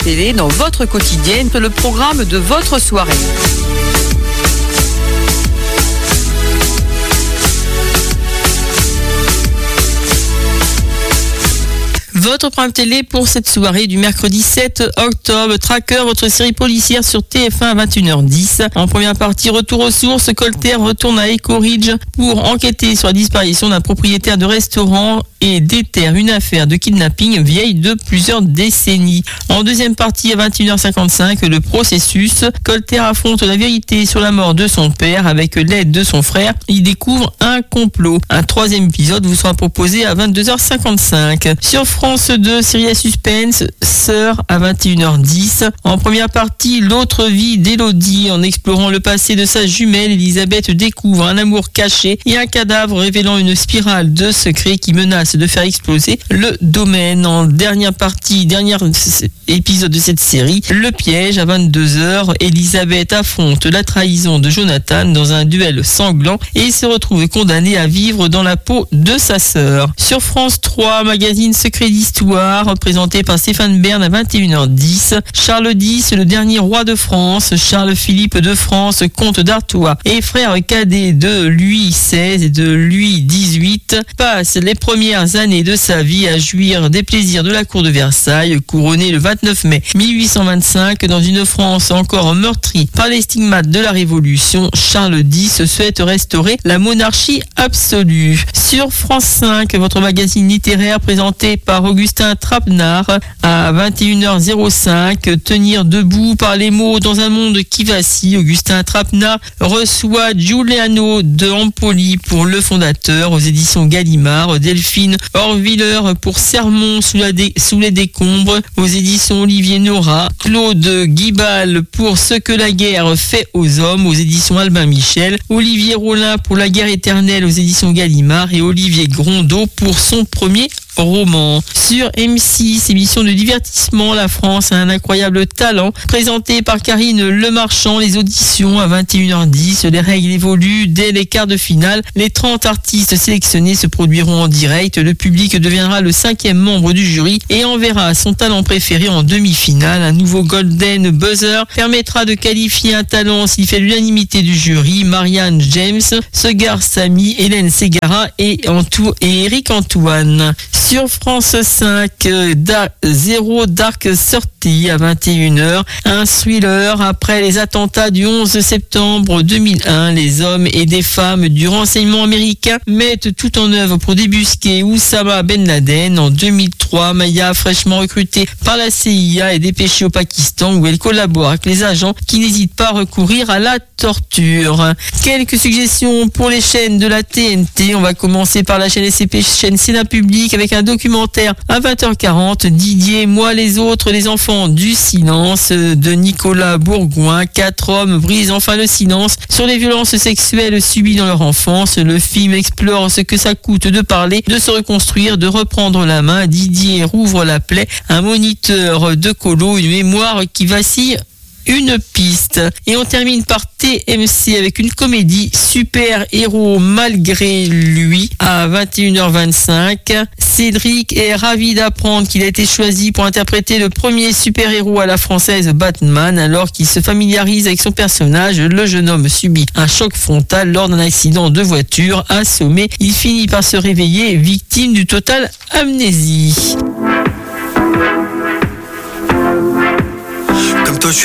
Télé dans votre quotidien, le programme de votre soirée. Votre programme télé pour cette soirée du mercredi 7 octobre. Tracker, votre série policière sur TF1 à 21h10. En première partie, retour aux sources. Colter retourne à Echo Ridge pour enquêter sur la disparition d'un propriétaire de restaurant et déterre une affaire de kidnapping vieille de plusieurs décennies. En deuxième partie, à 21h55, le processus. Colter affronte la vérité sur la mort de son père avec l'aide de son frère. Il découvre un complot. Un troisième épisode vous sera proposé à 22h55. Sur France 2, série à suspense, Sœur à 21h10. En première partie, l'autre vie d'Élodie. En explorant le passé de sa jumelle, Elisabeth découvre un amour caché et un cadavre révélant une spirale de secrets qui menace de faire exploser le domaine. En dernière partie, dernier épisode de cette série, le piège à 22h. Elisabeth affronte la trahison de Jonathan dans un duel sanglant et se retrouve condamnée à vivre dans la peau de sa sœur. Sur France 3, magazine Secret d'Histoire, présenté par Stéphane Bern à 21h10. Charles X, le dernier roi de France. Charles-Philippe de France, comte d'Artois et frère cadet de Louis XVI et de Louis XVIII, passe les premières années de sa vie à jouir des plaisirs de la cour de Versailles. Couronné le 29 mai 1825 dans une France encore meurtrie par les stigmates de la Révolution, Charles X souhaite restaurer la monarchie absolue. Sur France 5, votre magazine littéraire présenté par Augustin Trapenard à 21h05. Tenir debout par les mots dans un monde qui vacille. Augustin Trapenard reçoit Giuliano de Empoli pour Le Fondateur aux éditions Gallimard. Delphine Orviller pour Sermon sous les décombres aux éditions Olivier Nora. Claude Guibal pour Ce que la guerre fait aux hommes aux éditions Albin Michel. Olivier Rollin pour La guerre éternelle aux éditions Gallimard et Olivier Grondeau pour son premier roman. Sur M6, émission de divertissement, La France a un incroyable talent, présenté par Karine Lemarchand. Les auditions à 21h10. Les règles évoluent dès les quarts de finale. Les 30 artistes sélectionnés se produiront en direct. Le public deviendra le 5e membre du jury et enverra son talent préféré en demi-finale. Un nouveau Golden Buzzer permettra de qualifier un talent s'il fait l'unanimité du jury. Marianne James, Segar Samy, Hélène Ségara et Eric Antoine. Sur France 5, Zero Dark Thirty à 21h. Un thriller après les attentats du 11 septembre 2001. Les hommes et des femmes du renseignement américain mettent tout en œuvre pour débusquer Oussama Ben Laden. En 2003, Maya, fraîchement recrutée par la CIA, est dépêchée au Pakistan où elle collabore avec les agents qui n'hésitent pas à recourir à la torture. Quelques suggestions pour les chaînes de la TNT. On va commencer par la chaîne SCP, chaîne Sénat Public, avec un documentaire à 20h40. Didier, moi les autres, les enfants du silence de Nicolas Bourgoin. 4 hommes brisent enfin le silence sur les violences sexuelles subies dans leur enfance. Le film explore ce que ça coûte de parler, de se reconstruire, de reprendre la main. Didier rouvre la plaie, un moniteur de colo, une mémoire qui vacille, une piste. Et on termine par TMC avec une comédie Super héros malgré lui à 21h25. Cédric est ravi d'apprendre qu'il a été choisi pour interpréter le premier super-héros à la française, Batman. Alors qu'il se familiarise avec son personnage, le jeune homme subit un choc frontal lors d'un accident de voiture. Assommé, il finit par se réveiller victime du total amnésie.